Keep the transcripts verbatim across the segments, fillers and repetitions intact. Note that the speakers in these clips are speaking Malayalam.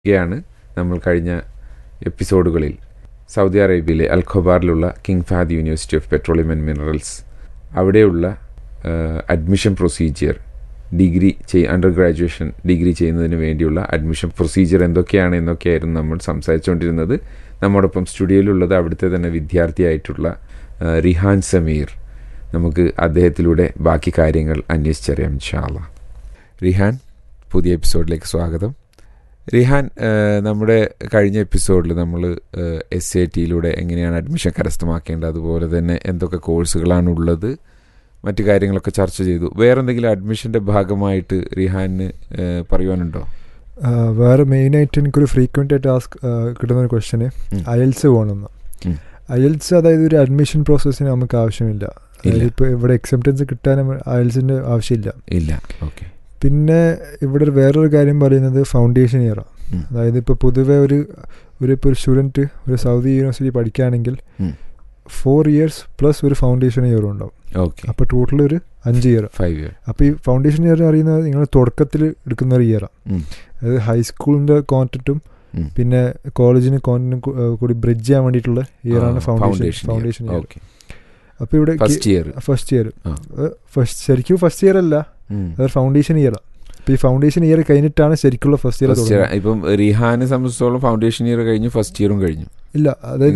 ാണ് നമ്മൾ കഴിഞ്ഞ എപ്പിസോഡുകളിൽ സൗദി അറേബ്യയിലെ അൽ ഖബാറിലുള്ള king Fahad university of petroleum and minerals അവിടെയുള്ള അഡ്മിഷൻ പ്രൊസീജിയർ ഡിഗ്രി ചെയ് അണ്ടർ ഗ്രാജുവേഷൻ ഡിഗ്രി ചെയ്യുന്നതിന് വേണ്ടിയുള്ള അഡ്മിഷൻ പ്രൊസീജിയർ എന്തൊക്കെയാണ് എന്നൊക്കെയായിരുന്നു നമ്മൾ സംസാരിച്ചുകൊണ്ടിരുന്നത്. നമ്മോടൊപ്പം സ്റ്റുഡിയോയിലുള്ളത് അവിടുത്തെ തന്നെ വിദ്യാർത്ഥിയായിട്ടുള്ള റിഹാൻ സമീർ. നമുക്ക് അദ്ദേഹത്തിലൂടെ ബാക്കി കാര്യങ്ങൾ അന്വേഷിച്ചറിയാം ഇൻഷാ അല്ലാഹ്. റിഹാൻ, പുതിയ എപ്പിസോഡിലേക്ക് സ്വാഗതം. റിഹാൻ, നമ്മുടെ കഴിഞ്ഞ എപ്പിസോഡിൽ നമ്മൾ എസ് എ ടിയിലൂടെ എങ്ങനെയാണ് അഡ്മിഷൻ കരസ്ഥമാക്കേണ്ടത്, അതുപോലെ തന്നെ എന്തൊക്കെ കോഴ്സുകളാണ് ഉള്ളത്, മറ്റു കാര്യങ്ങളൊക്കെ ചർച്ച ചെയ്തു. വേറെ എന്തെങ്കിലും അഡ്മിഷൻ്റെ ഭാഗമായിട്ട് റിഹാന് പറയുവാനുണ്ടോ? വേറെ മെയിനായിട്ട് എനിക്കൊരു ഫ്രീക്വൻ്റ് ആയിട്ട് ആസ്ക് കിട്ടുന്നൊരു ക്വസ്റ്റ്യന് അയൽസ് പോകണമെന്ന്. അയൽസ് അതായത് ഒരു അഡ്മിഷൻ പ്രോസസ്സിന് നമുക്ക് ആവശ്യമില്ല. അതായത് ഇപ്പോൾ ഇവിടെ എക്സെപ്റ്റൻസ് കിട്ടാൻ അയൽസിൻ്റെ ആവശ്യമില്ല. ഇല്ല. ഓക്കെ. പിന്നെ ഇവിടെ വേറൊരു കാര്യം പറയുന്നത് ഫൗണ്ടേഷൻ ഇയറാണ്. അതായത് ഇപ്പോൾ പൊതുവെ ഒരു ഒരു ഇപ്പോൾ ഒരു സ്റ്റുഡൻറ്റ് ഒരു സൗദി യൂണിവേഴ്സിറ്റി പഠിക്കുകയാണെങ്കിൽ ഫോർ ഇയേഴ്സ് പ്ലസ് ഒരു ഫൗണ്ടേഷൻ ഇയറും ഉണ്ടാവും. ഓക്കെ. അപ്പോൾ ടോട്ടൽ ഒരു അഞ്ച് ഇയർ ഫൈവ് ഇയർ. അപ്പോൾ ഈ ഫൗണ്ടേഷൻ ഇയർ അറിയുന്നത് നിങ്ങൾ തുടക്കത്തിൽ എടുക്കുന്ന ഒരു ഇയറാണ്. അതായത് ഹൈസ്കൂളിൻ്റെ കോൺറ്റൻറ്റും പിന്നെ കോളേജിന് കോൺറ്റൻറ്റും കൂടി ബ്രിഡ്ജ് ചെയ്യാൻ വേണ്ടിയിട്ടുള്ള ഇയറാണ് ഫൗണ്ടേഷൻ ഫൗണ്ടേഷൻ ഇയർ. അപ്പോൾ ഇവിടെ first year first year first ശരിക്കും ഫസ്റ്റ് ഇയർ അല്ല, അതൊരു ഫൗണ്ടേഷൻ ഇയറാണ്. അപ്പോൾ ഈ ഫൗണ്ടേഷൻ ഇയർ കഴിഞ്ഞിട്ടാണ് ശരിക്കുള്ള ഫസ്റ്റ് ഇയർ. ഇപ്പം റിഹാനെ സംബന്ധിച്ചിടത്തോളം ഫൗണ്ടേഷൻ ഇയർ കഴിഞ്ഞു, ഫസ്റ്റ് ഇയറും കഴിഞ്ഞു. ഇല്ല, അതായത്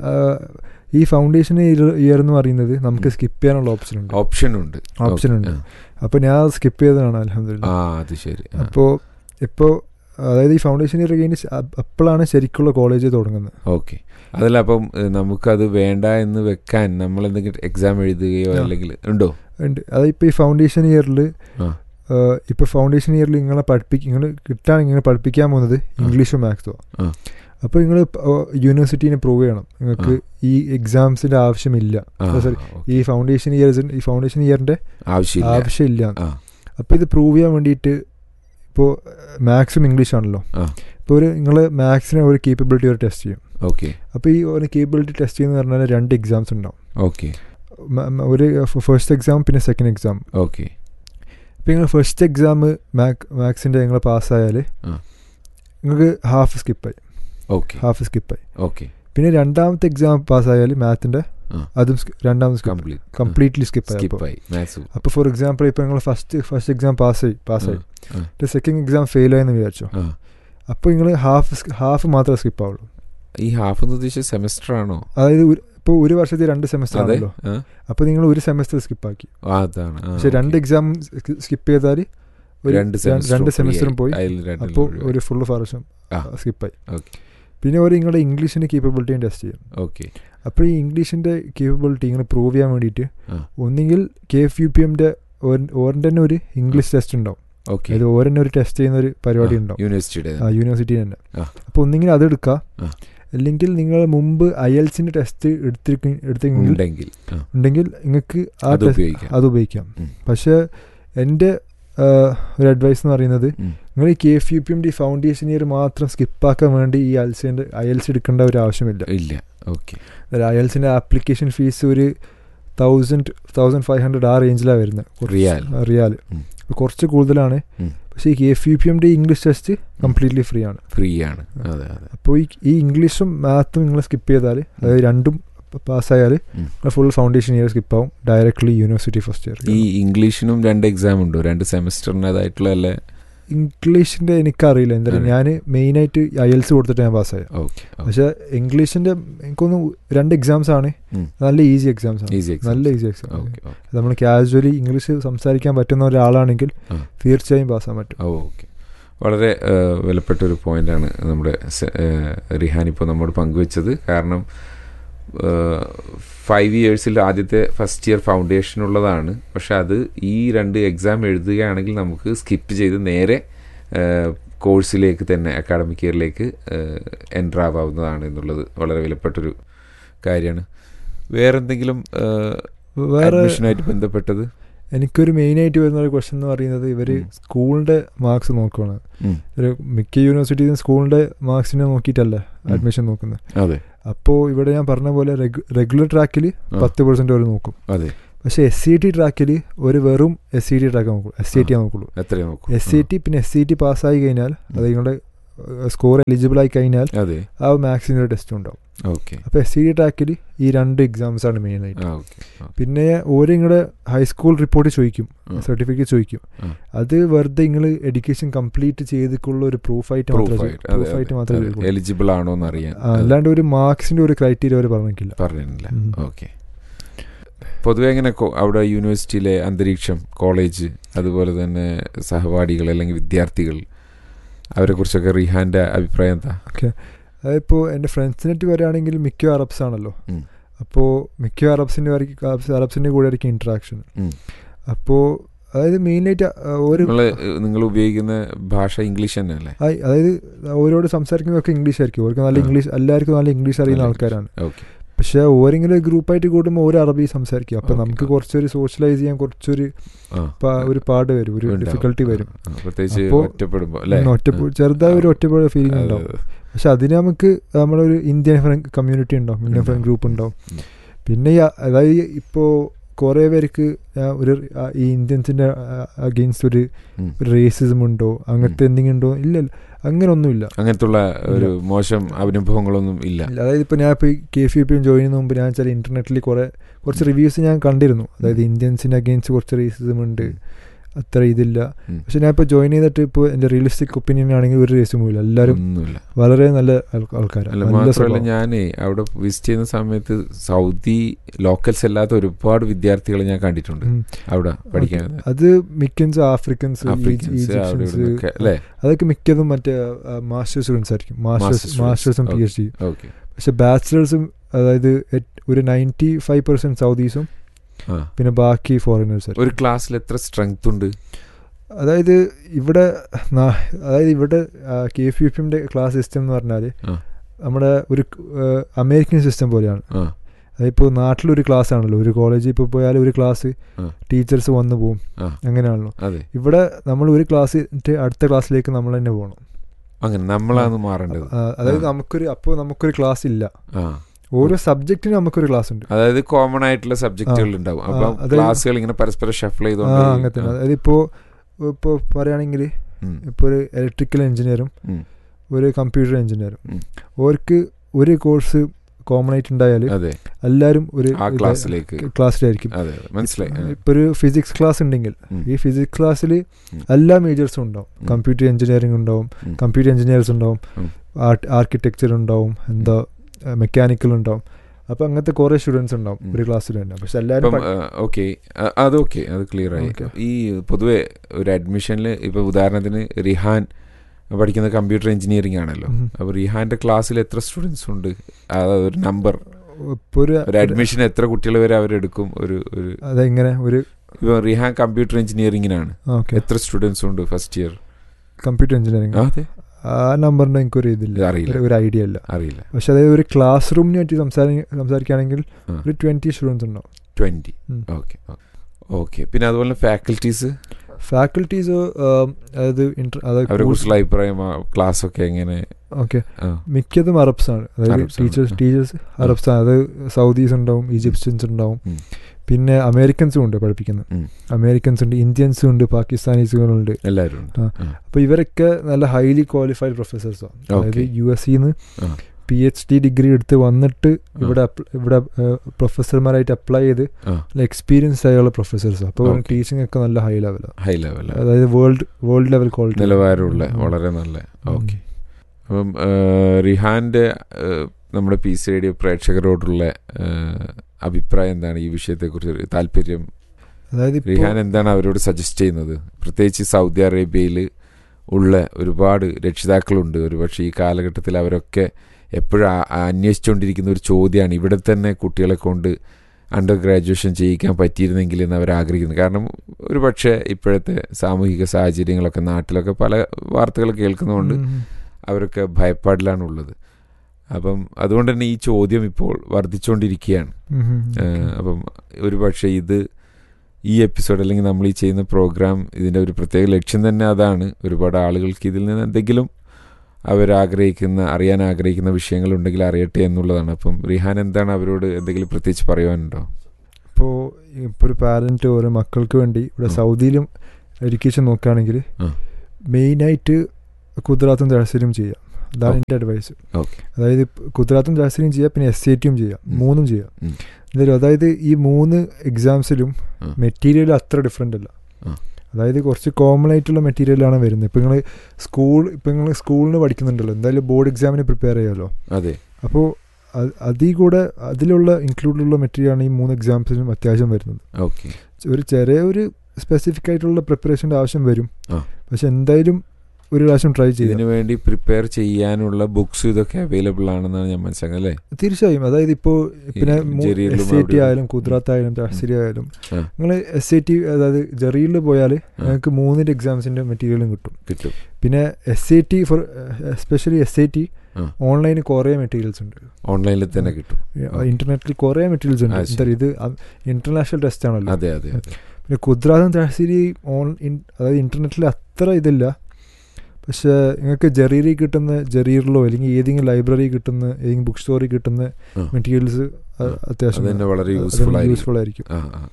ഈ ഫൗണ്ടേഷൻ ഇയർ എന്ന് പറയുന്നത് നമുക്ക് സ്കിപ്പ് ചെയ്യാനുള്ള ഓപ്ഷൻ ഉണ്ട് ഓപ്ഷൻ ഉണ്ട് ഓപ്ഷൻ ഉണ്ട് അപ്പോൾ ഞാൻ സ്കിപ്പ് ചെയ്തതാണ് അൽഹംദുലില്ലാഹ്. അത് ശരി. അപ്പോൾ ഇപ്പോൾ അതായത് ഈ ഫൗണ്ടേഷൻ ഇയർ കഴിഞ്ഞ് അപ്പോഴാണ് ശരിക്കുള്ള കോളേജ് തുടങ്ങുന്നത്. ഓക്കെ. അതല്ല, അപ്പം നമുക്കത് വേണ്ട എന്ന് വെക്കാൻ നമ്മൾ എന്തെങ്കിലും എക്സാം എഴുതുകയോ അല്ലെങ്കിൽ ഉണ്ടോ? ഉണ്ട്. അതായത് ഇപ്പോൾ ഈ ഫൗണ്ടേഷൻ ഇയറിൽ ഇപ്പോൾ ഫൗണ്ടേഷൻ ഇയറിൽ നിങ്ങളെ പഠിപ്പിക്കുക നിങ്ങൾ കിട്ടുകയാണെങ്കിൽ നിങ്ങൾ പഠിപ്പിക്കാൻ പോകുന്നത് ഇംഗ്ലീഷോ മാത്സോ. അപ്പോൾ നിങ്ങൾ യൂണിവേഴ്സിറ്റീനെ പ്രൂവ് ചെയ്യണം നിങ്ങൾക്ക് ഈ എക്സാംസിൻ്റെ ആവശ്യമില്ല, സോറി ഈ ഫൗണ്ടേഷൻ ഇയർ ഈ ഫൗണ്ടേഷൻ ഇയറിൻ്റെ ആവശ്യമില്ല. അപ്പോൾ ഇത് പ്രൂവ് ചെയ്യാൻ വേണ്ടിയിട്ട് ഇപ്പോൾ മാത്സും ഇംഗ്ലീഷാണല്ലോ. ഇപ്പോൾ ഒരു നിങ്ങൾ മാത്സിനെ ഒരു കേപ്പബിലിറ്റി ഒരു ടെസ്റ്റ് ചെയ്യും. ഓക്കെ. അപ്പോൾ ഈ ഒരു കേപ്പബിലിറ്റി ടെസ്റ്റ് ചെയ്യുന്ന പറഞ്ഞാൽ രണ്ട് എക്സാംസ് ഉണ്ടാവും. ഓക്കെ. ഒരു ഫസ്റ്റ് എക്സാം പിന്നെ സെക്കൻഡ് എക്സാം. ഓക്കെ. ഇപ്പോൾ നിങ്ങൾ ഫസ്റ്റ് എക്സാം മാക് മാത്സിൻ്റെ നിങ്ങൾ പാസ്സായാൽ നിങ്ങൾക്ക് ഹാഫ് സ്കിപ്പായി. ഓക്കെ. ഹാഫ് സ്കിപ്പായി. ഓക്കെ. പിന്നെ രണ്ടാമത്തെ എക്സാം പാസ്സായാൽ മാത്തിൻ്റെ അതും രണ്ടാമത് കംപ്ലീറ്റ്ലി സ്കിപ്പായി. അപ്പോൾ ഫോർ എക്സാമ്പിൾ ഇപ്പോൾ നിങ്ങൾ ഫസ്റ്റ് ഫസ്റ്റ് എക്സാം പാസ്സായി പാസ്സായി സെക്കൻഡ് എക്സാം ഫെയിൽ ആയെന്ന് വിചാരിച്ചോ, അപ്പോൾ നിങ്ങൾ ഹാഫ് ഹാഫ് മാത്രമേ സ്കിപ്പാവുള്ളൂ. ഈ ഹാഫ് എന്ന് ഉദ്ദേശിച്ച സെമസ്റ്റർ ആണോ? അതായത് ഇപ്പോൾ ഒരു വർഷത്തിൽ രണ്ട് സെമസ്റ്റർ ആണല്ലോ, അപ്പോൾ നിങ്ങൾ ഒരു സെമസ്റ്റർ സ്കിപ്പാക്കി. പക്ഷെ രണ്ട് എക്സാം സ്കിപ്പ് ചെയ്താൽ രണ്ട് സെമസ്റ്ററും പോയി, അപ്പോൾ ഒരു ഫുൾ വർഷം സ്കിപ്പായി. പിന്നെ ഒരു നിങ്ങളുടെ ഇംഗ്ലീഷിൻ്റെ കേപ്പബിലിറ്റിയും ടെസ്റ്റ് ചെയ്യും. ഓക്കെ. അപ്പോൾ ഈ ഇംഗ്ലീഷിൻ്റെ കേപ്പബിലിറ്റി ഇങ്ങനെ പ്രൂവ് ചെയ്യാൻ വേണ്ടിയിട്ട് ഒന്നെങ്കിൽ കെ എഫ് യു പി എമ്മിൻ്റെ ഓരൻ്റെ തന്നെ ഒരു ഇംഗ്ലീഷ് ടെസ്റ്റ് ഉണ്ടാവും. ഓക്കെ. അത് ഓരന്നെ ഒരു ടെസ്റ്റ് ചെയ്യുന്ന ഒരു പരിപാടി ഉണ്ടാവും യൂണിവേഴ്സിറ്റിയുടെ ആ യൂണിവേഴ്സിറ്റി തന്നെ. അപ്പോൾ ഒന്നെങ്കിൽ അത് എടുക്കുക, അല്ലെങ്കിൽ നിങ്ങൾ മുമ്പ് അയൽസിൻ്റെ ടെസ്റ്റ് എടുത്തിരിക്കും എടുത്തെങ്കിൽ ഉണ്ടെങ്കിൽ നിങ്ങൾക്ക് ആ അത് ഉപയോഗിക്കാം. പക്ഷേ എൻ്റെ ഒരു അഡ്വൈസ് എന്ന് പറയുന്നത് നിങ്ങൾ ഈ K F U P M D foundation year മാത്രം സ്കിപ്പാക്കാൻ വേണ്ടി ഈ അയൽസിൻ്റെ അയൽസ് എടുക്കേണ്ട ഒരു ആവശ്യമില്ല. ഇല്ല. ഓക്കെ. അയൽസിൻ്റെ ആപ്ലിക്കേഷൻ ഫീസ് ഒരു തൗസൻഡ് തൗസൻഡ് ഫൈവ് ഹൺഡ്രഡ് ആ റേഞ്ചിലാണ് വരുന്നത് റിയാൽ റിയാൽ കുറച്ച് കൂടുതലാണ്. പക്ഷേ ഈ K F U P M D English test completely free ആണ് ഫ്രീ ആണ് അപ്പോൾ ഈ ഈ ഇംഗ്ലീഷും മാത്തും നിങ്ങൾ സ്കിപ്പ് ചെയ്താൽ, അതായത് രണ്ടും പാസ്സായാൽ full foundation year സ്കിപ്പാവും, directly university first year. ഈ ഇംഗ്ലീഷിനും രണ്ട് എക്സാം ഉണ്ടോ? രണ്ട് സെമസ്റ്ററിൻ്റെതായിട്ടുള്ള അല്ലേ? ഇംഗ്ലീഷിൻ്റെ എനിക്കറിയില്ല, എന്താ പറയുക, ഞാൻ മെയിനായിട്ട് അയൽസ് കൊടുത്തിട്ട് ഞാൻ പാസ്സായി. പക്ഷേ ഇംഗ്ലീഷിൻ്റെ എനിക്കൊന്ന് രണ്ട് എക്സാംസ് ആണ്, നല്ല ഈസി എക്സാംസ് ആണ്, നല്ല ഈസി എക്സാം. നമ്മൾ കാഷ്വലി ഇംഗ്ലീഷ് സംസാരിക്കാൻ പറ്റുന്ന ഒരാളാണെങ്കിൽ തീർച്ചയായും പാസ്സാൻ പറ്റും. ഓക്കെ. വളരെ വിലപ്പെട്ടൊരു പോയിൻ്റാണ് നമ്മുടെ റിഹാൻ ഇപ്പോൾ നമ്മോട് പങ്കുവെച്ചത്. കാരണം ഫൈവ് ഇയേഴ്സിൽ ആദ്യത്തെ ഫസ്റ്റ് ഇയർ ഫൗണ്ടേഷൻ ഉള്ളതാണ്. പക്ഷെ അത് ഈ രണ്ട് എക്സാം എഴുതുകയാണെങ്കിൽ നമുക്ക് സ്കിപ്പ് ചെയ്ത് നേരെ കോഴ്സിലേക്ക് തന്നെ അക്കാഡമിക് ഇയറിലേക്ക് എൻ്റർ ആവാവുന്നതാണ് എന്നുള്ളത് വളരെ വിലപ്പെട്ടൊരു കാര്യമാണ്. വേറെന്തെങ്കിലും അഡ്മിഷനായിട്ട് ബന്ധപ്പെട്ടത് എനിക്കൊരു മെയിനായിട്ട് വരുന്ന ഒരു ക്വസ്റ്റ്യൻ എന്ന് പറയുന്നത്, ഇവർ സ്കൂളിൻ്റെ മാർക്സ് നോക്കുകയാണ്. ഒരു മിക്ക യൂണിവേഴ്സിറ്റിയും സ്കൂളിൻ്റെ മാർക്സിനെ നോക്കിയിട്ടല്ല അഡ്മിഷൻ നോക്കുന്നത്. അതെ. അപ്പോൾ ഇവിടെ ഞാൻ പറഞ്ഞ പോലെ റെഗുലർ ട്രാക്കിൽ പത്ത് പെർസെൻറ്റ് അവർ നോക്കും. അതെ. പക്ഷേ എസ് സി ടി ട്രാക്കിൽ ഒരു വെറും എസ് സി ടി ട്രാക്ക് നോക്കുള്ളൂ, എസ് സി ടി നോക്കുള്ളൂ. എസ് സി ടി പിന്നെ എസ് സി ടി പാസ്സായി കഴിഞ്ഞാൽ അത് നിങ്ങളുടെ സ്കോർ എലിജിബിൾ ആയി കഴിഞ്ഞാൽ അതെ ആ മാത്സിൻ്റെ ഒരു ടെസ്റ്റ് ഉണ്ടാവും. ഓക്കെ. അപ്പോൾ എസ് സി ഡി ട്രാക്കിൽ ഈ രണ്ട് എക്സാംസ് ആണ് മെയിനായിട്ട്. ആ ഓക്കെ. പിന്നെ ഓരോ നിങ്ങളുടെ ഹൈസ്കൂൾ റിപ്പോർട്ട് ചോദിക്കും, സർട്ടിഫിക്കറ്റ് ചോദിക്കും. അത് വെറുതെ നിങ്ങൾ എഡ്യൂക്കേഷൻ കംപ്ലീറ്റ് ചെയ്തിട്ടുള്ള ഒരു പ്രൂഫായിട്ട് മാത്രമേ പ്രൂഫായിട്ട് മാത്രമേ എലിജിബിൾ ആണോ എന്ന് അറിയാൻ, അല്ലാണ്ട് ഒരു മാർക്സിന്റെ ഒരു ക്രൈറ്റീരിയ അവർ പറഞ്ഞിട്ടില്ല പറഞ്ഞില്ല. ഓക്കെ. പൊതുവെ എങ്ങനെ അവിടെ യൂണിവേഴ്സിറ്റിയിലെ അന്തരീക്ഷം, കോളേജ്, അതുപോലെ തന്നെ സഹപാഠികൾ അല്ലെങ്കിൽ വിദ്യാർത്ഥികൾ, അവരെ കുറിച്ചൊക്കെ റിഹാന്റെ അഭിപ്രായം എന്താ? ഓക്കെ, അതിപ്പോൾ എൻ്റെ ഫ്രണ്ട്സിനായിട്ട് പറയുകയാണെങ്കിൽ മിക്ക അറബ്സ് ആണല്ലോ. അപ്പോൾ മിക്ക അറബ്സിൻ്റെ അറബ്സിൻ്റെ കൂടെ ആയിരിക്കും ഇൻട്രാക്ഷൻ. അപ്പോൾ അതായത് മെയിനായിട്ട് ഒരു നിങ്ങൾ ഉപയോഗിക്കുന്ന ഭാഷ ഇംഗ്ലീഷ് തന്നെ അല്ലേ? അതായത് അവരോട് സംസാരിക്കുന്നതൊക്കെ ഇംഗ്ലീഷ് ആയിരിക്കും. അവർക്ക് നല്ല ഇംഗ്ലീഷ്, എല്ലാവർക്കും നല്ല ഇംഗ്ലീഷ് അറിയുന്ന ആൾക്കാരാണ്. പക്ഷെ ഓരെങ്കിലും ഗ്രൂപ്പായിട്ട് കൂടുമ്പോൾ ഒരു അറബി സംസാരിക്കും. അപ്പം നമുക്ക് കുറച്ചൊരു സോഷ്യലൈസ് ചെയ്യാൻ കുറച്ചൊരു ഒരു പാട് വരും, ഒരു ഡിഫിക്കൽട്ടി വരും. ഒറ്റ ചെറുതായ ഒരു ഒറ്റപ്പാട് ഫീലിംഗ് ഉണ്ടാവും. പക്ഷെ അതിന് നമുക്ക് നമ്മളൊരു ഇന്ത്യൻ ഫ്രണ്ട് കമ്മ്യൂണിറ്റി ഉണ്ടാവും, ഇന്ത്യൻ ഫ്രണ്ട് ഗ്രൂപ്പ് ഉണ്ടാവും. പിന്നെ അതായത് ഇപ്പോൾ കുറേ പേർക്ക് ഒരു ഈ ഇന്ത്യൻസിൻ്റെ അഗെയിൻസ്റ്റ് ഒരു റേസിസം ഉണ്ടോ അങ്ങനത്തെ എന്തെങ്കിലും ഉണ്ടോ? ഇല്ലല്ലോ, അങ്ങനെ ഒന്നുമില്ല. അങ്ങനത്തുള്ള ഒരു മോശം അനുഭവങ്ങളൊന്നും ഇല്ല. അതായത് ഇപ്പോൾ ഞാൻ ഇപ്പോൾ K F U P join ചെയ്യുന്ന മുമ്പ് ഞാൻ ചില ഇന്റർനെറ്റിൽ കുറേ കുറച്ച് റിവ്യൂസ് ഞാൻ കണ്ടിരുന്നു. അതായത് ഇന്ത്യൻസിൻ്റെ അഗെയിൻസ്റ്റ് കുറച്ച് റേസിസം ഉണ്ട്, അത്ര ഇതില്ല. പക്ഷെ ഞാൻ ഇപ്പോൾ ജോയിൻ ചെയ്തിട്ട് ഇപ്പോൾ എൻ്റെ റിയലിസ്റ്റിക് ഒപ്പീനിയൻ ആണെങ്കിൽ ഒരു റേസും ഇല്ല, എല്ലാവരും വളരെ നല്ല ആൾക്കാരാണ്. മാത്രമല്ല ഞാൻ അവിടെ വിസിറ്റ് ചെയ്യുന്ന സമയത്ത് സൗദി ലോക്കൽസ് അല്ലാത്ത ഒരുപാട് വിദ്യാർത്ഥികളെ ഞാൻ കണ്ടിട്ടുണ്ട് അവിടെ പഠിക്കാൻ. അത് മിക്കൻസ് ആഫ്രിക്കൻസ്, അതൊക്കെ മിക്കതും മറ്റേ മാസ്റ്റേഴ്സ് സ്റ്റുഡൻസ് ആയിരിക്കും, മാസ്റ്റേഴ്സ് മാസ്റ്റേഴ്സും പി എച്ച് ഡിയും. പക്ഷെ ബാച്ചിലേഴ്സും അതായത് ഒരു നയൻറ്റി ഫൈവ് പെർസെന്റ് സൗദീസും പിന്നെ ബാക്കി ഫോറിനേഴ്സ്. ഒരു ക്ലാസ്സിൽ എത്ര സ്ട്രെങ്ത് ഉണ്ട്? അതായത് ഇവിടെ അതായത് ഇവിടെ കെ എഫ് യു പിയുടെ ക്ലാസ് സിസ്റ്റം എന്ന് പറഞ്ഞാൽ നമ്മുടെ ഒരു അമേരിക്കൻ സിസ്റ്റം പോലെയാണ്. അതിപ്പോൾ നാട്ടിലൊരു ക്ലാസ് ആണല്ലോ, ഒരു കോളേജിൽ ഇപ്പോൾ പോയാൽ ഒരു ക്ലാസ് ടീച്ചേഴ്സ് വന്നു പോകും, അങ്ങനെയാണല്ലോ. ഇവിടെ നമ്മൾ ഒരു ക്ലാസ് അടുത്ത ക്ലാസ്സിലേക്ക് നമ്മൾ തന്നെ പോകണം. അങ്ങനെ നമ്മളാണ് മാറേണ്ടത്. അതായത് നമുക്കൊരു അപ്പോൾ നമുക്കൊരു ക്ലാസ് ഇല്ല, ഓരോ സബ്ജക്റ്റിന് നമുക്കൊരു ക്ലാസ് ഉണ്ട്. അതായത് കോമൺ ആയിട്ടുള്ള സബ്ജക്റ്റുകൾ ഉണ്ടാവും. അപ്പോൾ ക്ലാസ്സുകൾ ഇങ്ങനെ പരസ്പരം ഷഫിൾ ചെയ്ത് അങ്ങനെ തന്നെ. അതായത് ഇപ്പോൾ ഇപ്പോൾ പറയുകയാണെങ്കിൽ ഇപ്പോൾ ഒരു ഇലക്ട്രിക്കൽ എഞ്ചിനീയറും ഒരു കമ്പ്യൂട്ടർ എഞ്ചിനീയറും അവർക്ക് ഒരു കോഴ്സ് കോമൺ ആയിട്ട് ഉണ്ടായാൽ എല്ലാവരും ഒരു ക്ലാസ്സിലേക്ക് ക്ലാസ്സിലായിരിക്കും. മനസ്സിലായി. ഇപ്പോൾ ഒരു ഫിസിക്സ് ക്ലാസ് ഉണ്ടെങ്കിൽ ഈ ഫിസിക്സ് ക്ലാസ്സിൽ എല്ലാ മേജേഴ്സും ഉണ്ടാവും. കമ്പ്യൂട്ടർ എഞ്ചിനീയറിംഗ് ഉണ്ടാവും, കമ്പ്യൂട്ടർ എഞ്ചിനീയേഴ്സ് ഉണ്ടാവും, ആർക്കിടെക്ചർ ഉണ്ടാവും, എന്താ മെക്കാനിക്കൽ ഉണ്ടാവും. അപ്പൊ അങ്ങനത്തെ കുറെ സ്റ്റുഡൻസ് ഉണ്ടാവും ഒരു ക്ലാസ്സിൽ തന്നെ. പക്ഷെ എല്ലാവരും ഓക്കെ, അത് ഓക്കെ, അത് ക്ലിയർ ആയി. ഈ പൊതുവെ ഒരു അഡ്മിഷനിൽ ഇപ്പൊ ഉദാഹരണത്തിന് റിഹാൻ പഠിക്കുന്ന കമ്പ്യൂട്ടർ എഞ്ചിനീയറിംഗ് ആണല്ലോ. അപ്പൊ റിഹാന്റെ ക്ലാസ്സിൽ എത്ര സ്റ്റുഡൻസ് ഉണ്ട്? ഒരു നമ്പർ, ഒരു അഡ്മിഷൻ എത്ര കുട്ടികൾ വരെ അവരെടുക്കും? ഒരു ഒരു അതെങ്ങനെ ഒരു ഇപ്പൊ റിഹാൻ കമ്പ്യൂട്ടർ എഞ്ചിനീയറിംഗിനാണ്, എത്ര സ്റ്റുഡൻസ് ഉണ്ട് ഫസ്റ്റ് ഇയർ കമ്പ്യൂട്ടർ എഞ്ചിനീയറിംഗ്? അതെ, ആ നമ്പറിന് എനിക്കൊരു ഇതില്ല, ഒരു ഐഡിയ ഇല്ല, അറിയില്ല. പക്ഷെ അതായത് ഒരു ക്ലാസ് റൂമിനെ പറ്റി സംസാരിക്കുകയാണെങ്കിൽ ഒരു ട്വന്റി സ്റ്റുഡൻസ് ഉണ്ടാവും. Twenty okay okay. പിന്നെ അതുപോലെ ഫാക്കൽറ്റീസ് ഫാക്കൽറ്റീസ് അവരെ കുറിച്ചുള്ള അഭിപ്രായം, ക്ലാസ് ഒക്കെ എങ്ങനെ? ഓക്കെ, മിക്കതും അറബ്സ് ആണ്. അതായത് ടീച്ചേഴ്സ് ടീച്ചേഴ്സ് അറബ്സ് ആണ്. അത് സൗദീസ് ഉണ്ടാവും, ഈജിപ്ഷ്യൻസ് ഉണ്ടാവും, പിന്നെ അമേരിക്കൻസും ഉണ്ട് പഠിപ്പിക്കുന്നത്. അമേരിക്കൻസ് ഉണ്ട്, ഇന്ത്യൻസും ഉണ്ട്, പാകിസ്ഥാനീസുകളുണ്ട്, എല്ലാവരും ഉണ്ട്. അപ്പോൾ ഇവരൊക്കെ നല്ല ഹൈലി ക്വാളിഫൈഡ് പ്രൊഫസേഴ്സാണ്. അതായത് യു എസ് സിന്ന് പി എച്ച് ഡി ഡിഗ്രി എടുത്ത് വന്നിട്ട് ഇവിടെ ഇവിടെ പ്രൊഫസർമാരായിട്ട് അപ്ലൈ ചെയ്ത് എക്സ്പീരിയൻസ് ആയുള്ള പ്രൊഫസേഴ്സാണ്. അപ്പോൾ ടീച്ചിങ് ഒക്കെ നല്ല ഹൈ ലെവലാണ്, ഹൈ ലെവൽ അതായത് വേൾഡ് വേൾഡ് ലെവൽ ക്വാളിറ്റി നിലവാരമുള്ള വളരെ നല്ല. ഓക്കെ. അപ്പം റിഹാന്റെ നമ്മുടെ പി സി റേഡിയോ പ്രേക്ഷകരോടുള്ള അഭിപ്രായം എന്താണ് ഈ വിഷയത്തെക്കുറിച്ച്? താല്പര്യം, അതായത് റിഹാൻ എന്താണ് അവരോട് സജസ്റ്റ് ചെയ്യുന്നത്? പ്രത്യേകിച്ച് സൗദി അറേബ്യയിൽ ഉള്ള ഒരുപാട് രക്ഷിതാക്കളുണ്ട്. ഒരുപക്ഷെ ഈ കാലഘട്ടത്തിൽ അവരൊക്കെ എപ്പോഴും അന്വേഷിച്ചുകൊണ്ടിരിക്കുന്ന ഒരു ചോദ്യമാണ്, ഇവിടെ തന്നെ കുട്ടികളെ കൊണ്ട് അണ്ടർ ഗ്രാജുവേഷൻ ചെയ്യിക്കാൻ പറ്റിയിരുന്നെങ്കിൽ എന്ന് അവർ ആഗ്രഹിക്കുന്നു. കാരണം ഒരു പക്ഷേ ഇപ്പോഴത്തെ സാമൂഹിക സാഹചര്യങ്ങളൊക്കെ നാട്ടിലൊക്കെ പല വാർത്തകൾ കേൾക്കുന്നതുകൊണ്ട് അവരൊക്കെ ഭയപ്പാടിലാണുള്ളത്. അപ്പം അതുകൊണ്ട് തന്നെ ഈ ചോദ്യം ഇപ്പോൾ വർദ്ധിച്ചുകൊണ്ടിരിക്കുകയാണ്. അപ്പം ഒരു പക്ഷേ ഇത് ഈ എപ്പിസോഡ് അല്ലെങ്കിൽ നമ്മൾ ഈ ചെയ്യുന്ന പ്രോഗ്രാം ഇതിൻ്റെ ഒരു പ്രത്യേക ലക്ഷ്യം തന്നെ അതാണ്. ഒരുപാട് ആളുകൾക്ക് ഇതിൽ നിന്ന് എന്തെങ്കിലും അവരാഗ്രഹിക്കുന്ന അറിയാൻ ആഗ്രഹിക്കുന്ന വിഷയങ്ങളുണ്ടെങ്കിൽ അറിയട്ടെ എന്നുള്ളതാണ്. അപ്പം റിഹാൻ എന്താണ് അവരോട് എന്തെങ്കിലും പ്രത്യേകിച്ച് പറയുവാനുണ്ടോ? ഇപ്പോൾ ഇപ്പോൾ ഒരു പാരൻറ്റ് ഓരോ മക്കൾക്ക് വേണ്ടി ഇവിടെ സൗദിയിലും എഡ്യൂക്കേഷൻ നോക്കുകയാണെങ്കിൽ മെയിനായിട്ട് ഖുദ്റാത്തും തഹസീലും ചെയ്യാം. അതാണ് എൻ്റെ അഡ്വൈസ്. അതായത് ഖുദ്റാത്തും തഹസീലും ചെയ്യാം, പിന്നെ എസ് എ ടിയും ചെയ്യാം, മൂന്നും ചെയ്യാം. എന്തായാലും അതായത് ഈ മൂന്ന് എക്സാംസിലും മെറ്റീരിയൽ അത്ര ഡിഫറെൻ്റ് അല്ല. അതായത് കുറച്ച് കോമൺ ആയിട്ടുള്ള മെറ്റീരിയലാണ് വരുന്നത്. ഇപ്പം നിങ്ങൾ സ്കൂൾ ഇപ്പം നിങ്ങൾ സ്കൂളിന് പഠിക്കുന്നുണ്ടല്ലോ, എന്തായാലും ബോർഡ് എക്സാമിന് പ്രിപ്പയർ ചെയ്യാമല്ലോ. അതെ. അപ്പോൾ അതിൽ കൂടെ അതിലുള്ള ഇൻക്ലൂഡിലുള്ള മെറ്റീരിയലാണ് ഈ മൂന്ന് എക്സാംസിനും അത്യാവശ്യം വരുന്നത്. ഓക്കെ. ഒരു ചെറിയ ഒരു സ്പെസിഫിക് ആയിട്ടുള്ള പ്രിപ്പറേഷൻ്റെ ആവശ്യം വരും. പക്ഷെ എന്തായാലും ഒരു പ്രാവശ്യം ട്രൈ ചെയ്യാം. ഇതിനു വേണ്ടി പ്രിപ്പയർ ചെയ്യാനുള്ള ബുക്സ് ഇതൊക്കെ അവൈലബിൾ ആണെന്നാണ് ഞാൻ മനസ്സിലാക്കുന്നത് അല്ലേ? തീർച്ചയായും. അതായത് ഇപ്പോൾ പിന്നെ എസ് എ ടി ആയാലും ഖുദ്റാത്ത് ആയാലും തഹസീൽ ആയാലും നിങ്ങൾ എസ് എ ടി അതായത് ജറീൽ പോയാൽ നിങ്ങൾക്ക് മൂന്നിൻ്റെ എക്സാംസിൻ്റെ മെറ്റീരിയലും കിട്ടും കിട്ടും പിന്നെ S A T four especially S A T ഓൺലൈനിൽ കുറേ മെറ്റീരിയൽസ് ഉണ്ട്. ഓൺലൈനിൽ തന്നെ കിട്ടും. ഇന്റർനെറ്റിൽ കുറേ മെറ്റീരിയൽസ് ഉണ്ട്. എന്താ ഇത് ഇന്റർനാഷണൽ ടെസ്റ്റ് ആണല്ലോ. അതെ അതെ. പിന്നെ ഖുദ്റാത്തും തഹസീൽ ഓൺ അതായത് ഇന്റർനെറ്റിൽ അത്ര ഇതില്ല. പക്ഷേ നിങ്ങൾക്ക് ജറീറിൽ കിട്ടുന്ന ജറീറിലോ അല്ലെങ്കിൽ ഏതെങ്കിലും ലൈബ്രറി കിട്ടുന്ന ഏതെങ്കിലും ബുക്ക് സ്റ്റോറിൽ കിട്ടുന്ന മെറ്റീരിയൽസ് അത്യാവശ്യം വളരെ യൂസ്ഫുൾ യൂസ്ഫുൾ ആയിരിക്കും.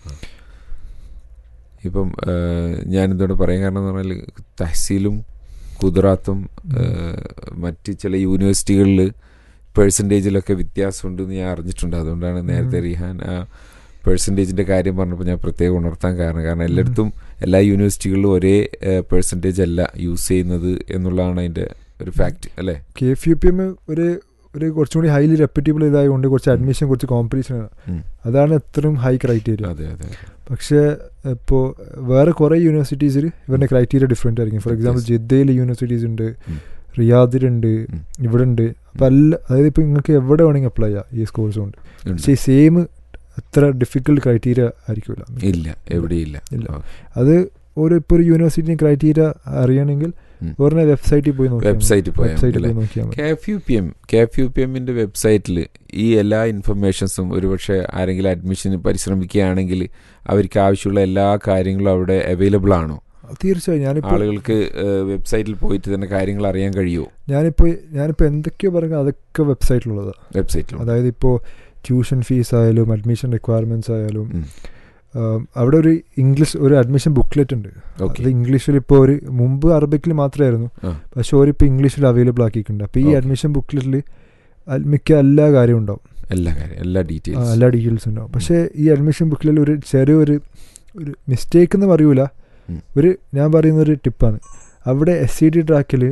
ഇപ്പം ഞാനിതോടെ പറയാൻ കാരണം എന്ന് പറഞ്ഞാൽ തഹസീലും ഖുദ്റാത്തും മറ്റ് ചില യൂണിവേഴ്സിറ്റികളിൽ പേഴ്സൻറ്റേജിലൊക്കെ വ്യത്യാസമുണ്ടെന്ന് ഞാൻ അറിഞ്ഞിട്ടുണ്ട്. അതുകൊണ്ടാണ് നേരത്തെ റിഹാൻ ആ പേഴ്സൻറ്റേജിൻ്റെ കാര്യം പറഞ്ഞപ്പോൾ ഞാൻ പ്രത്യേകം ഉണർത്താൻ കാരണം കാരണം എല്ലായിടത്തും എല്ലാ യൂണിവേഴ്സിറ്റികളിലും ഒരേ പേഴ്സൻറ്റേജ് അല്ല യൂസ് ചെയ്യുന്നത് എന്നുള്ളതാണ് അതിൻ്റെ ഒരു ഫാക്റ്റ് അല്ലേ? K F U P M ഒരു ഒരു കുറച്ചും കൂടി ഹൈലി റെപ്യൂട്ടബിൾ ഇതായതുകൊണ്ട് കുറച്ച് അഡ്മിഷൻ കുറച്ച് കോമ്പറ്റീഷനാണ്. അതാണ് എത്രയും ഹൈ ക്രൈറ്റീരിയ. അതെ അതെ. പക്ഷേ ഇപ്പോൾ വേറെ കുറേ യൂണിവേഴ്സിറ്റീസിൽ ഇവരുടെ ക്രൈറ്റീരിയ ഡിഫറെൻ്റ് ആയിരിക്കും. ഫോർ എക്സാമ്പിൾ ജിദ്ദയിൽ യൂണിവേഴ്സിറ്റീസ് ഉണ്ട്, റിയാദിലുണ്ട്, ഇവിടെ ഉണ്ട്. അപ്പം അല്ല അതായത് ഇപ്പോൾ നിങ്ങൾക്ക് എവിടെ വേണമെങ്കിൽ അപ്ലൈ ചെയ്യാം ഈ കോഴ്സ് കൊണ്ട്. പക്ഷേ ഈ സെയിം അത്ര ഡിഫിക്കൽട്ട് ക്രൈറ്റീരിയ ആയിരിക്കില്ല. ഇല്ല, എവിടെയില്ല. ഇല്ല. അത് ഒരു ഇപ്പോൾ ഒരു യൂണിവേഴ്സിറ്റി ക്രൈറ്റീരിയ അറിയണമെങ്കിൽ വേറെ വെബ്സൈറ്റിൽ പോയി നോക്കി വെബ്സൈറ്റിൽ പോയാൽ K F U P M K F U P എമ്മിൻ്റെ വെബ്സൈറ്റിൽ ഈ എല്ലാ ഇൻഫർമേഷൻസും ഒരുപക്ഷെ ആരെങ്കിലും അഡ്മിഷന് പരിശ്രമിക്കുകയാണെങ്കിൽ അവർക്ക് ആവശ്യമുള്ള എല്ലാ കാര്യങ്ങളും അവിടെ അവൈലബിൾ ആണോ? തീർച്ചയായും. ഞാനിപ്പോൾ ആളുകൾക്ക് വെബ്സൈറ്റിൽ പോയിട്ട് തന്നെ കാര്യങ്ങൾ അറിയാൻ കഴിയുമോ? ഞാനിപ്പോൾ ഞാനിപ്പോൾ എന്തൊക്കെയോ പറയുക അതൊക്കെ വെബ്സൈറ്റിലുള്ളതാണ്. വെബ്സൈറ്റിൽ അതായത് ഇപ്പോൾ ട്യൂഷൻ ഫീസ് ആയാലും അഡ്മിഷൻ റിക്വയർമെൻറ്റ്സ് ആയാലും അവിടെ ഒരു ഇംഗ്ലീഷ് ഒരു അഡ്മിഷൻ ബുക്ക്ലെറ്റ് ഉണ്ട്. അത് ഇംഗ്ലീഷിൽ ഇപ്പോൾ ഒരു മുമ്പ് അറബിക്കിൽ മാത്രമായിരുന്നു, പക്ഷെ ഓരിപ്പോൾ ഇംഗ്ലീഷിൽ അവൈലബിൾ ആക്കിയിട്ടുണ്ട്. അപ്പോൾ ഈ അഡ്മിഷൻ ബുക്ക്ലെറ്റിൽ മിക്ക എല്ലാ കാര്യവും ഉണ്ടാവും, എല്ലാ കാര്യം എല്ലാ ഡീറ്റെയിൽസ് എല്ലാ ഡീറ്റെയിൽസും ഉണ്ടാവും. പക്ഷേ ഈ അഡ്മിഷൻ ബുക്കിൽ ഒരു ചെറിയൊരു ഒരു മിസ്റ്റേക്ക് എന്ന് പറയൂല, ഒരു ഞാൻ പറയുന്ന ഒരു ടിപ്പാണ്. അവിടെ എസ് സി ഡി ട്രാക്കിൽ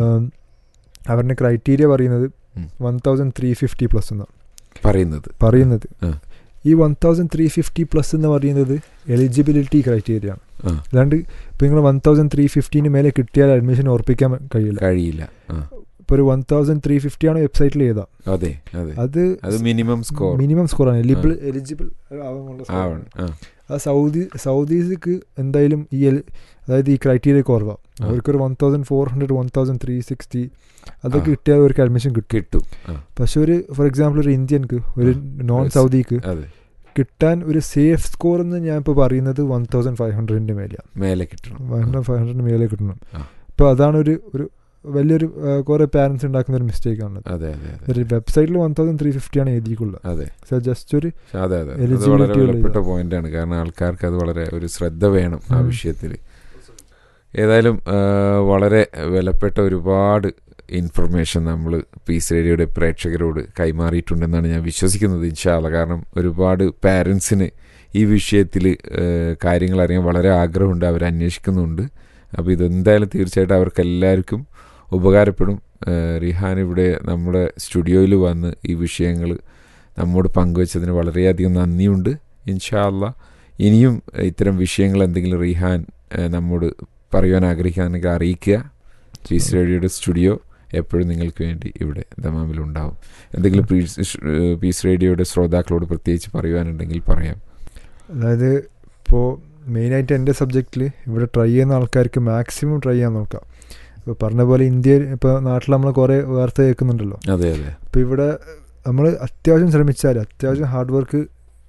അവരുടെ ക്രൈറ്റീരിയ പറയുന്നത് one thousand three fifty plus എന്നാണ് പറയുന്നത് പറയുന്നത് ഈ one thousand three fifty plus എന്ന് പറയുന്നത് എലിജിബിലിറ്റി ക്രൈറ്റീരിയ ആണ്. അല്ലാണ്ട് ഇപ്പം നിങ്ങൾ വൺ തൗസൻഡ് ത്രീ ഫിഫ്റ്റീന് മേലെ കിട്ടിയാൽ അഡ്മിഷൻ ഉറപ്പിക്കാൻ കഴിയില്ല കഴിയില്ല ഇപ്പോൾ ഒരു വൺ തൗസൻഡ് ത്രീ ഫിഫ്റ്റി ആണ് വെബ്സൈറ്റിൽ ചെയ്താൽ അതെ അത് minimum score minimum സ്കോറാണ്. Eligible eligible ആവാനുള്ള ആ സൗദി സൗദീസിക്ക് എന്തായാലും ഈ അതായത് ഈ ക്രൈറ്റീരിയ കുറവാണ്. അവർക്കൊരു one thousand four hundred one thousand three sixty അതൊക്കെ കിട്ടിയാൽ അവർക്ക് അഡ്മിഷൻ കിട്ടും. പക്ഷെ ഒരു ഫോർ എക്സാമ്പിൾ ഒരു ഇന്ത്യൻക്ക് ഒരു നോൺ സൗദിക്ക് കിട്ടാൻ ഒരു സേഫ് സ്കോർ എന്ന് ഞാൻ ഇപ്പോൾ പറയുന്നത് വൺ തൗസൻഡ് ഫൈവ് ഹൺഡ്രഡിൻ്റെ മേലെയാണ് മേലെ കിട്ടണം ഫൈവ് ഹൺഡ്രഡിന് മേലെ കിട്ടണം. അപ്പോൾ അതാണ് ഒരു ഒരു വലിയൊരു കുറേ പാരൻസ് ഉണ്ടാക്കുന്ന ഒരു മിസ്റ്റേക്ക് ആണ്. വെബ്സൈറ്റിൽ വൺ തൗസൻഡ് ത്രീ ഫിഫ്റ്റി ആണ് എഴുതിയിട്ടുള്ളത്. ജസ്റ്റ് ഒരു വിലപ്പെട്ട പോയിന്റാണ്, കാരണം ആൾക്കാർക്ക് അത് വളരെ ഒരു ശ്രദ്ധ വേണം ആ വിഷയത്തിൽ. ഏതായാലും വളരെ വിലപ്പെട്ട ഒരുപാട് ഇൻഫർമേഷൻ നമ്മൾ പീസ് റേഡിയോയുടെ പ്രേക്ഷകരോട് കൈമാറിയിട്ടുണ്ടെന്നാണ് ഞാൻ വിശ്വസിക്കുന്നത് ഇൻഷാ അല്ലാഹ്. കാരണം ഒരുപാട് പാരൻസിന് ഈ വിഷയത്തിൽ കാര്യങ്ങൾ അറിയാൻ വളരെ ആഗ്രഹമുണ്ട്, അവർ അന്വേഷിക്കുന്നുണ്ട്. അപ്പോൾ ഇതെന്തായാലും തീർച്ചയായിട്ടും അവർക്കെല്ലാവർക്കും ഉപകാരപ്പെടും. റിഹാൻ ഇവിടെ നമ്മുടെ സ്റ്റുഡിയോയിൽ വന്ന് ഈ വിഷയങ്ങൾ നമ്മോട് പങ്കുവച്ചതിന് വളരെയധികം നന്ദിയുണ്ട്. ഇൻഷാ അല്ലാഹ് ഇനിയും ഇത്തരം വിഷയങ്ങൾ എന്തെങ്കിലും റിഹാൻ നമ്മോട് പറയുവാൻ ആഗ്രഹിക്കുകയാണെങ്കിൽ അറിയിക്കുക. പീസ് റേഡിയോയുടെ സ്റ്റുഡിയോ എപ്പോഴും നിങ്ങൾക്ക് വേണ്ടി ഇവിടെ ദമാമിലുണ്ടാവും. എന്തെങ്കിലും പീസ് റേഡിയോയുടെ ശ്രോതാക്കളോട് പ്രത്യേകിച്ച് പറയുവാനുണ്ടെങ്കിൽ പറയാം. അതായത് ഇപ്പോൾ മെയിനായിട്ട് എൻ്റെ സബ്ജക്റ്റിൽ ഇവിടെ ട്രൈ ചെയ്യുന്ന ആൾക്കാർക്ക് മാക്സിമം ട്രൈ ചെയ്യാൻ നോക്കാം. ഇപ്പോൾ പറഞ്ഞ പോലെ ഇന്ത്യയിൽ ഇപ്പോൾ നാട്ടിൽ നമ്മൾ കുറേ വാർത്ത കേൾക്കുന്നുണ്ടല്ലോ. അതെ അതെ. അപ്പോൾ ഇവിടെ നമ്മൾ അത്യാവശ്യം ശ്രമിച്ചാൽ അത്യാവശ്യം ഹാർഡ് വർക്ക്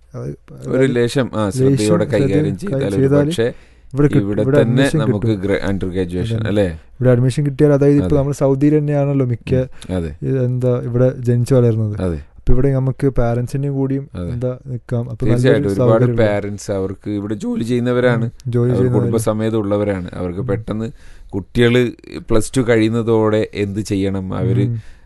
ഒരു ലേശം കൈകാര്യം ചെയ്താൽ ഇവിടെ അഡ്മിഷൻ കിട്ടിയാൽ, അതായത് ഇപ്പോൾ നമ്മൾ സൗദിയിൽ തന്നെയാണല്ലോ മിക്ക എന്താ ഇവിടെ ജനിച്ചു വളരുന്നത്. ഇവിടെ നമുക്ക് പാരന്റ്സിന്റെയും കൂടിയും എന്താ നിൽക്കാം. അപ്പൊ തീർച്ചയായിട്ടും ഒരുപാട് പാരന്റ്സ് അവർക്ക് ഇവിടെ ജോലി ചെയ്യുന്നവരാണ്, കുടുംബസമേതം ഉള്ളവരാണ്. അവർക്ക് പെട്ടെന്ന് കുട്ടികൾ പ്ലസ് ടു കഴിയുന്നതോടെ എന്ത് ചെയ്യണം, അവര്